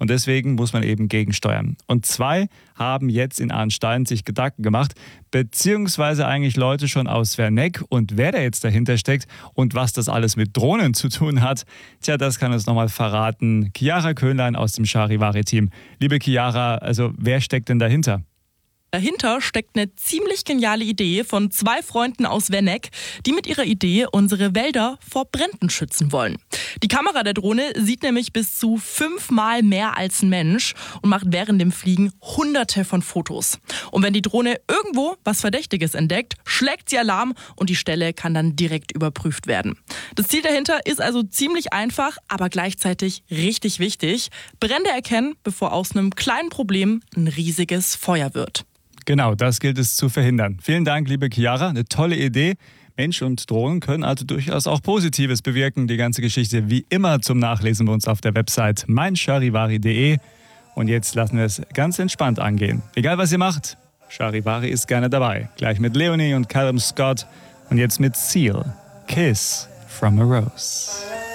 und deswegen muss man eben gegensteuern. Und 2 haben jetzt in Arnstein sich Gedanken gemacht, beziehungsweise eigentlich Leute schon aus Werneck, und wer da jetzt dahinter steckt und was das alles mit Drohnen zu tun hat, tja, das kann uns nochmal verraten Chiara Köhnlein aus dem Charivari-Team. Liebe Chiara, also wer steckt denn dahinter? Dahinter steckt eine ziemlich geniale Idee von 2 Freunden aus Werneck, die mit ihrer Idee unsere Wälder vor Bränden schützen wollen. Die Kamera der Drohne sieht nämlich bis zu 5-mal mehr als ein Mensch und macht während dem Fliegen Hunderte von Fotos. Und wenn die Drohne irgendwo was Verdächtiges entdeckt, schlägt sie Alarm und die Stelle kann dann direkt überprüft werden. Das Ziel dahinter ist also ziemlich einfach, aber gleichzeitig richtig wichtig. Brände erkennen, bevor aus einem kleinen Problem ein riesiges Feuer wird. Genau, das gilt es zu verhindern. Vielen Dank, liebe Chiara. Eine tolle Idee. Mensch und Drohnen können also durchaus auch Positives bewirken. Die ganze Geschichte wie immer zum Nachlesen bei uns auf der Website meincharivari.de. Und jetzt lassen wir es ganz entspannt angehen. Egal was ihr macht, Charivari ist gerne dabei. Gleich mit Leonie und Callum Scott und jetzt mit Seal. Kiss from a Rose.